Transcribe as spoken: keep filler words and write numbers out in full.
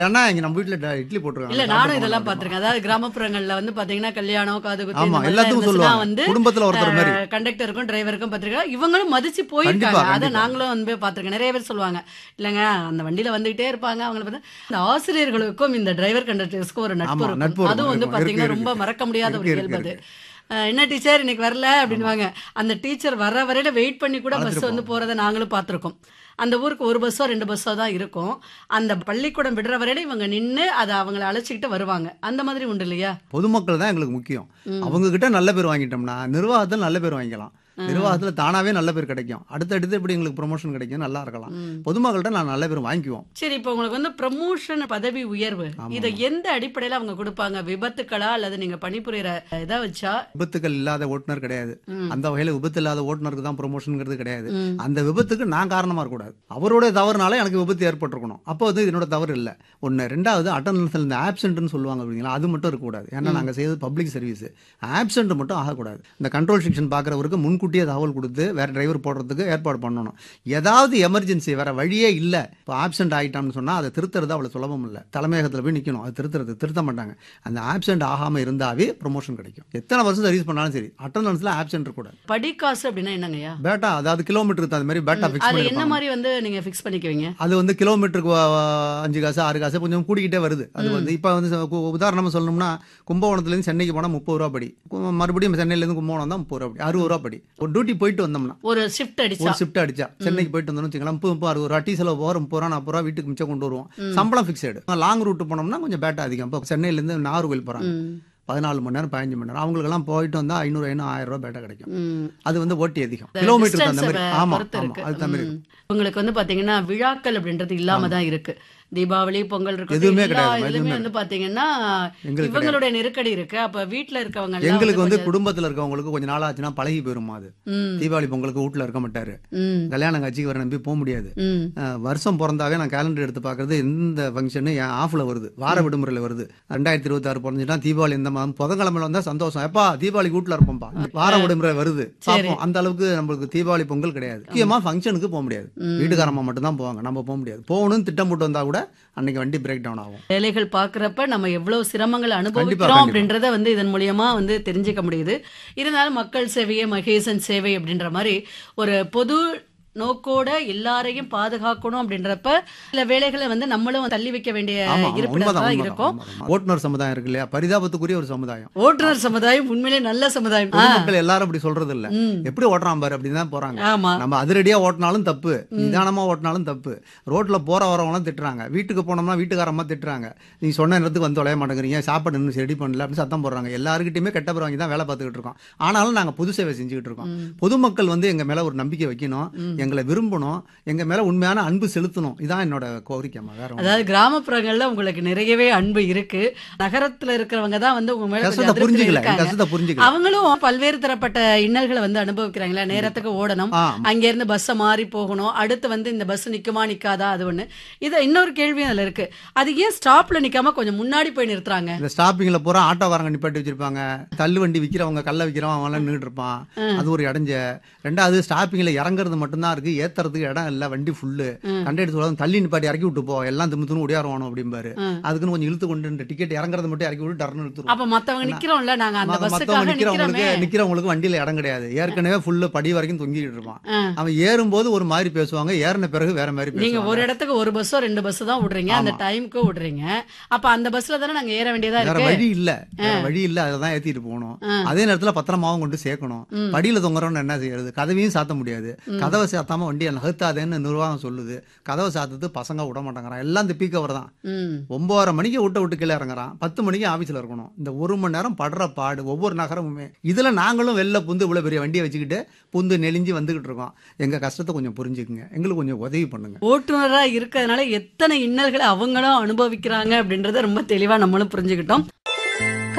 ஏன்னா இங்க நம்ம வீட்ல ட- இட்லி போட்டுருக்காங்க இல்ல சாப்பிட்டு நானும் போகணும் இதெல்லாம் அப்படிமா. பார்த்திருக்கேன். அதாவது கிராமப்புறங்கள்ல வந்து பாத்தீங்கன்னா கல்யாணம், காது குத்து இந்த ஆமா மாதிரிலாம் எல்லாத்துக்கும் இருந்துச்சுன்னா சொல்லுவாங்க வந்து குடும்பத்துல ஒருத்தர் மாதிரி கண்டக்டருக்கும் டிரைவருக்கும் பார்த்திருக்கேன். இவங்களும் மதிச்சு கண்டிப்பா போயிருக்காங்க. அதை கண்டிப்பா நாங்களும் வந்து பார்த்திருக்கேன். நிறைய பேர் சொல்லுவாங்க, இல்லைங்க அந்த வண்டியில வந்துகிட்டே இருப்பாங்க. அவங்கள பார்த்தா இந்த ஆசிரியர்களுக்கும் இந்த டிரைவர் கண்டக்டர்ஸ்க்கும் ஒரு நட்பு ஆமா இருக்கும். நட்பு இருக்கும் அதுவும் வந்து இருக்கும் இருக்கு பாத்தீங்கன்னா ரொம்ப இருக்கு மறக்க முடியாத ஒரு இருக்கு இயல்பு இருக்கு அது. இருக்கு அஹ் என்ன டீச்சர் இன்னைக்கு வரல ஆமா அப்படின்னுவாங்க. அந்த டீச்சர் வர வரையில வெயிட் பண்ணி கூட பஸ் அழைச்சிட்டு வந்து போவாங்க போறதை நாங்களும் பார்த்துருக்கோம். அந்த ஊருக்கு ஒரு பஸ்ஸோ ரெண்டு பஸ்ஸோ தான் இருக்கும். அந்த பள்ளிக்கூடம் விடுற வரையில இவங்க நின்று அதை அவங்கள அழைச்சிக்கிட்டு வருவாங்க. அந்த மாதிரி உண்டு இல்லையா? பொதுமக்கள் தான் எங்களுக்கு முக்கியம் ம் அவங்க கிட்ட நல்ல பேர் வாங்கிட்டோம்னா நிர்வாகத்தில் நல்ல பேர் வாங்கிக்கலாம் ம் நிர்வாகத்தில் தானாவே நல்ல பேர் கிடைக்கும் அடுத்தடுத்து எப்படி எங்களுக்கு ப்ரொமோஷன் கிடைக்கும் நல்லா இருக்கலாம் ம் பொதுமக்கள்கிட்ட நான் நல்ல பேர் வாங்கிக்குவோம் சரி, இப்போ உங்களுக்கு வந்து ப்ரமோஷன், பதவி உயர்வு, இதை ஆமாம்மா எந்த அடிப்படையில அவங்க கொடுப்பாங்க? விபத்துக்களா அல்லது நீங்க பணிபுரியிற இதை வச்சா? விபத்துக்கள் இல்லாத ஓட்டுநர் கிடையாது ம் அந்த வகையில் விபத்து இல்லாத ஓட்டுநருக்கு தான் ப்ரொமோஷனுங்கிறது கிடையாது ம் அந்த விபத்துக்கு நான் காரணமாக இருக்கக்கூடாது அவருடைய தவறுனால எனக்கு விபத்து ஏற்பட்டிருக்கணும் அப்போ அது என்னோட தவறு இல்லை ஒன்று ரெண்டாவது அட்டண்டன்ஸில் இந்த ஆப்சென்ட்னு சொல்லுவாங்க அப்படிங்களா அது மட்டும் இருக்கக்கூடாது ஏன்னா ம் நாங்கள் செய்யறது பப்ளிக் சர்வீஸ் ஆப்சென்ட் மட்டும் ஆகக்கூடாது இந்த கண்ட்ரோல் செக்ஷன் பார்க்குறவருக்கு முன்கூட்டியே தகவல் கொடுத்து வேற டிரைவர் போடுறதுக்கு ஏற்பாடு பண்ணணும் ஏதாவது எமர்ஜென்சி வேற வழியே இல்லை இப்போ ஆப்சென்ட் ஆகிட்டான்னு சொன்னால் அதை திருத்துறது அவ்வளோ சுலபம் இல்லை தலைமையகத்தில் போய் நிற்கணும் அது திருத்துறது திருத்த மாட்டாங்க அந்த ஆப்சென்ட் ஆகாமல் இருந்தாவே ப்ரொமோஷன் கிடைக்கும் எத்தனை வருஷம் சர்வீஸ் பண்ணாலும் சரி அட்டண்டன்ஸில் ஆப்சென்ட் இருக்கக்கூடாது படிக்காசு அப்படின்னா என்னங்கய்யா? பேட்டா அதாவது கிலோமீட்டருக்கு அந்த மாதிரி பேட்டா ம் ஃபிக்ஸ் அது என்ன பண்ணியிருப்பாங்க மாதிரி வந்து நீங்க ஃபிக்ஸ் பண்ணிக்குவீங்க? அது வந்து கிலோமீட்டருக்கு வ- வ- அஞ்சு காசு ஆறு காசு கொஞ்சம் கூடிக்கிட்டே வருது அது ம் வந்து இப்போ வந்து கு- உதாரணமா சொல்லணும்னா கும்பகோணத்துலேருந்து சென்னைக்கு போனால் முப்பது ரூபா படி கு- மறுபடியும் சென்னையிலேருந்து கும்பகோணம் தான் முப்பது ரூபா படி அறுபது ரூபா படி ஒரு டியூட்டி போயிட்டு வந்தோம்னா ஒரு ஷிஃப்ட் ஒரு அடிச்சா? ஷிஃப்ட் அடிச்சா ம் சென்னைக்கு போயிட்டு வந்தோம்னு வச்சுக்கலாம் முப்பது முப்பது அறுபது ரூபா டீ செலவு போகிற முப்பது ரூபா நாற்பது ரூபா வீட்டுக்கு மிச்சம் கொண்டு வருவோம் ம் சம்பளம் ஃபிக்ஸடு லாங் ரூட் போனோம்னா கொஞ்சம் பேட்டா அதிகம் இப்போ சென்னையிலேருந்து நாகர்கோவில் போகிறாங்க ம் பதினாலு மணி நேரம் பதினஞ்சு மணி நேரம் அவங்களுக்கெல்லாம் போயிட்டு வந்தால் ஐநூறு ஐநூறு ஆயிரம் ரூபா பேட்டா கிடைக்கும் ம் அது வந்து ஓட்டி அதிகம் கிலோமீட்டருக்கு டிஸ்டன்ஸ் அந்த மாதிரி ஆமாம் பொறுத்து ஆமாம் இருக்கு. அது தகுந்த மாதிரி ம் இருக்கும் உங்களுக்கு வந்து பாத்தீங்கன்னா விழாக்கள் அப்படின்றது இல்லாம ஆமாம் தான் இருக்கு. தீபாவளி, பொங்கல் இருக்கட்டும், எதுவுமே எல்லா கிடையாது இதுலயுமே எதுவுமே வந்து கிடையாது பாத்தீங்கன்னா எங்களுக்கு கிடையாது இவங்களுடைய நெருக்கடி இருக்கு. அப்ப வீட்டுல இருக்கவங்க எல்லாம் வந்து எங்களுக்கு வந்து கொஞ்சம் குடும்பத்தில் இருக்கவங்களுக்கு கொஞ்சம் நாள் ஆச்சுன்னா பழகி போயிருமா அது ம் தீபாவளி பொங்கலுக்கு வீட்டில் இருக்க மாட்டாரு ம் கல்யாணம் காட்சிக்கு வர நம்பி போக முடியாது ம் அஹ் வருஷம் பிறந்தாவே நான் கேலண்டர் எடுத்து பார்க்கறது எந்த ஃபங்க்ஷனு என் ஆஃபில் வருது வார ம் விடுமுறையில் வருது ரெண்டாயிரத்தி இருபத்தாறு பிறந்துச்சுன்னா தீபாவளி இந்த மாதம் புதன்கிழமையில வந்தால் சந்தோஷம் எப்பா தீபாவளி வீட்டில் இருப்போம்ப்பா வார ஆ, விடுமுறை வருது சரி. பார்ப்போம் அந்த அளவுக்கு நம்மளுக்கு தீபாவளி பொங்கல் கிடையாது ஆமா. முக்கியமாக ஃபங்க்ஷனுக்கு போக முடியாது ம் வீட்டுக்காரம்மா மட்டும் தான் போவாங்க நம்ம போக முடியாது போகணும்னு திட்டம் போட்டு வந்தால் கூட அன்னைக்கு வண்டி பிரேக் டவுன் ஆகும் வேலைகள் பார்க்குறப்ப நம்ம எவ்வளவு சிரமங்களை கண்டிப்பா அனுபவிக்கிறோம் கண்டிப்பா அப்படின்றத வந்து இதன் மூலியமா வந்து தெரிஞ்சுக்க முடியுது. இருந்தாலும் மக்கள் சேவையே மகேசன் சேவை அப்படின்ற மாதிரி ஒரு பொது நோக்கோட எல்லாரையும் பாதுகாக்கணும் அப்படின்றப்ப சில வேலைகளை வந்து நம்மளும் தள்ளி வைக்க வேண்டிய ஆமா ஆமா இருப்பிடம் உண்மைதான் தான் உண்மைதான் இருக்கும். உண்மைதான் ஓட்டுநர் சமுதாயம் இருக்கு இல்லையா பரிதாபத்துக்குரிய ஒரு சமுதாயம் ஓட்டுநர் சமுதாயம் உண்மையிலே நல்ல சமுதாயம். ஆ பொதுமக்கள் எல்லாரும் அப்படி சொல்றது இல்ல ம் எப்படி ஓட்டுறான் பாரு அப்படின்னு தான் போறாங்க ஆமா நம்ம அதிரடியா ஓட்டினாலும் தப்பு ம் நிதானமா ஓட்டினாலும் தப்பு ரோட்ல போற வரவங்களாம் திட்டுறாங்க வீட்டுக்கு போனோம்னா வீட்டுக்காரம்மா திட்டுறாங்க நீ சொன்ன நேரத்துக்கு வந்து தொலைய மாட்டேங்கிறீங்க சாப்பாடு இன்னும் ரெடி பண்ணல அப்படின்னு சத்தம் போடுறாங்க எல்லாருக்கிட்டையுமே கெட்ட பேர் வாங்கி தான் வேலை பார்த்துக்கிட்டு இருக்கோம் ஆனாலும் நாங்க பொது சேவை செஞ்சுக்கிட்டு இருக்கோம் ம் பொதுமக்கள் வந்து எங்க மேல ஒரு நம்பிக்கை வைக்கணும் ம் எங்களை விரும்பணும் எங்க மேல உண்மையான அன்பு செலுத்தணும் இதான் என்னோட கோரிக்கைமா வேற ஒண்ணும் அதாவது இல்லை கிராமப்புறங்கள்ல உங்களுக்கு நிறையவே அன்பு இருக்கு. நகரத்துல இருக்கிறவங்க தான் வந்து உங்க மேல கொஞ்சம் கஷ்டத்தை அதிருப்தியில புரிஞ்சுக்கல என் இருக்காங்க. கஷ்டத்தை புரிஞ்சுக்கல அவங்களும் பல்வேறு தரப்பட்ட இன்னல்களை வந்து அனுபவிக்கிறாங்களா? கண்டிப்பா நேரத்துக்கு ஓடணும், ஆ அங்க இருந்து பஸ்ஸை மாறி போகணும், அடுத்து வந்து இந்த பஸ் நிக்குமா நிக்காதா அது ஒண்ணு. இது இன்னொரு கேள்வியும் அதுல இருக்கு. அது ஏன் ஸ்டாப்ல நிக்காம கொஞ்சம் முன்னாடி போய் நிறுத்துறாங்க? இந்த ஸ்டாப்பிங்ல பூரா ஆட்டோக்காரங்க நிப்பாட்டி வச்சிருப்பாங்க தள்ளு வண்டி விற்கிறவங்க கல்ல விற்கிறவன் அவன்லாம் நின்றுட்டு இருப்பான் ம் அது ஒரு இடைஞ்ச ரெண்டாவது ஸ்டாப்பிங்ல இறங்குறது மட்டும்தான் இருக்கு ஏத்துறதுக்கு இடம் இல்லை வண்டி ஃபுல்லு ம் கண்டக்டர் சொல்லுவாங்க தள்ளி நிப்பாட்டி இறக்கி விட்டு போ எல்லாம் திம்மு தின்னு ஒடியாருவானோ அப்படிம்பாரு ம் அதுக்குன்னு கொஞ்சம் இழுத்து கொண்டு டிக்கெட் இறங்குறது மட்டும் இறக்கி விட்டு டர்னு இழுத்துருவோம் அப்ப மத்தவங்க ஏன்னா நிக்கிறோம்ல, நாங்க அந்த ம- மத்தவங்க பஸ்ஸுக்காக நிக்கிறவங்களுக்கு நிக்கிறோமே. நிக்கிறவங்களுக்கு வண்டியில இடம் கிடையாது ஏற்கனவே ஃபுல்லு படி வரைக்கும் தொங்கிட்டு இருப்பான் ஆ. அவன் ஏறும்போது ஒரு மாதிரி பேசுவாங்க ஏறின பிறகு வேற மாதிரி நீங்க பேசுவாங்க ஒரு இடத்துக்கு ஒரு பஸ்ஸோ ரெண்டு பஸ் தான் விடுறீங்க, அந்த ஆமா டைமுக்கு விடுறீங்க. அப்ப அந்த பஸ்ல தானே நாங்க ஏற வேண்டியதா வேற இருக்கு. வழி இல்ல ஆ வேற வழி இல்ல அதை தான் ஏத்திட்டு போகணும் ஆ அதே நேரத்துல பத்திரமாவும் கொண்டு சேர்க்கணும் ம் படியில தொங்குறோம்னு என்ன செய்யறது கதவையும் சாத்த முடியாது ம் கதவை சாத்தாம வண்டியை நகர்த்தாதேன்னு நிர்வாகம் சொல்லுது கதவை சாத்தது பசங்க விட மாட்டேங்கிறான் எல்லாம் இந்த பீக் அவர் தான் ம் ஒன்பதரை மணிக்கு விட்ட விட்டு கீழே இறங்குறான் பத்து மணிக்கு ஆபீஸ்ல இருக்கணும் இந்த ஒரு மணி நேரம் படுற பாடு ஒவ்வொரு நகரமுமே இதுல நாங்களும் வெளில புந்து இவ்வளவு பெரிய வண்டியை வச்சுக்கிட்டு புந்து நெளிஞ்சு வந்துகிட்டு இருக்கோம் எங்க கஷ்டத்தை கொஞ்சம் புரிஞ்சுக்குங்க எங்களுக்கு கொஞ்சம் உதவி பண்ணுங்க ஓட்டுநரா இருக்கிறதுனால எத்தனை இன்னல்களை அவங்களும் அனுபவிக்கிறாங்க அப்படின்றத ரொம்ப தெளிவா நம்மளும் புரிஞ்சுக்கிட்டோம்.